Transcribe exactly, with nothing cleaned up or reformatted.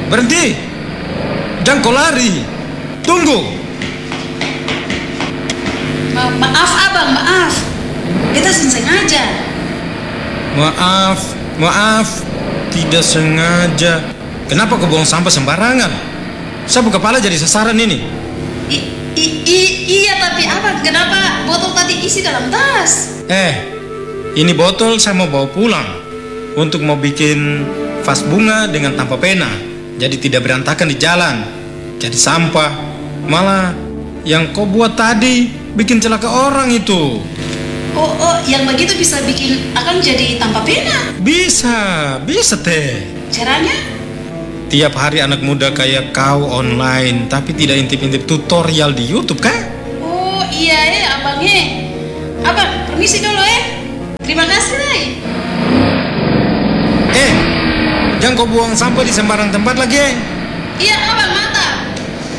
berhenti. Jangan kau lari. Tunggu. Ma maaf abang, maaf. Kita sengaja. Maaf, maaf. Tidak sengaja. Kenapa kau buang sampah sembarangan? Sapu kepala jadi sasaran ini. I, i, i, iya tapi abang, kenapa botol tadi isi dalam tas? Eh, ini botol saya mau bawa pulang untuk mau bikin vas bunga dengan tanpa pena. Jadi tidak berantakan di jalan. Jadi sampah. Malah yang kau buat tadi bikin celaka orang itu. Oh, oh, yang begitu bisa bikin akan jadi tanpa pena? Bisa, bisa teh. Caranya? Tiap hari anak muda kayak kau online, tapi tidak intip-intip tutorial di YouTube kah? Oh iya ya abang ya. Abang, permisi dulu ya. Terima kasih ya. Eh, jangan kau buang sampah di sembarang tempat lagi. Iya abang, mantap.